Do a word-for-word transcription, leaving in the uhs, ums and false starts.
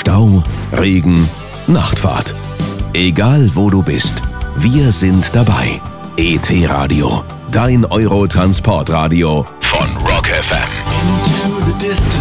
Stau, Regen, Nachtfahrt. Egal wo du bist, wir sind dabei. E T-Radio, dein Euro-Transport-Radio von Rock F M. Into the distance.